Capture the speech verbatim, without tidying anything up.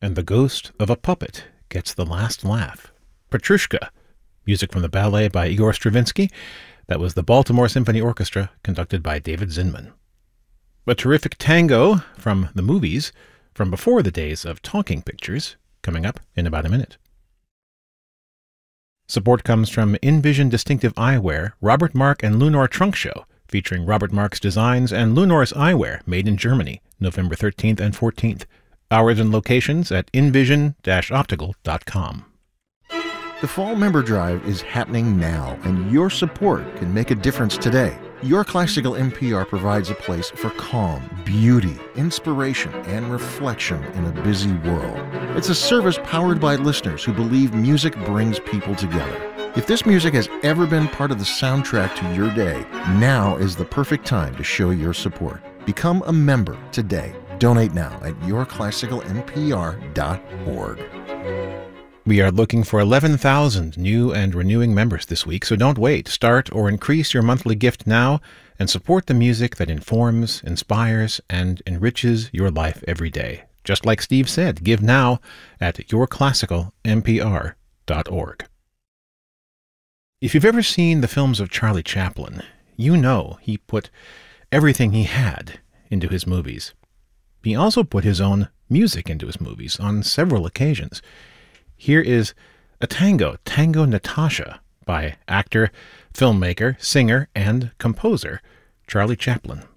and the ghost of a puppet gets the last laugh. Petrushka, music from the ballet by Igor Stravinsky. That was the Baltimore Symphony Orchestra, conducted by David Zinman. A terrific tango from the movies from before the days of talking pictures, coming up in about a minute. Support comes from InVision Distinctive Eyewear, Robert Mark and Lunor Trunk Show, featuring Robert Mark's designs and Lunor's eyewear, made in Germany, November thirteenth and fourteenth. Hours and locations at invision dash optical dot com. The Fall Member Drive is happening now, and your support can make a difference today. Your Classical N P R provides a place for calm, beauty, inspiration, and reflection in a busy world. It's a service powered by listeners who believe music brings people together. If this music has ever been part of the soundtrack to your day, now is the perfect time to show your support. Become a member today. Donate now at your classical n p r dot org. We are looking for eleven thousand new and renewing members this week, so don't wait. Start or increase your monthly gift now and support the music that informs, inspires, and enriches your life every day. Just like Steve said, give now at your classical n p r dot org. If you've ever seen the films of Charlie Chaplin, you know he put everything he had into his movies. He also put his own music into his movies on several occasions. Here is a tango, Tango Natasha, by actor, filmmaker, singer, and composer Charlie Chaplin.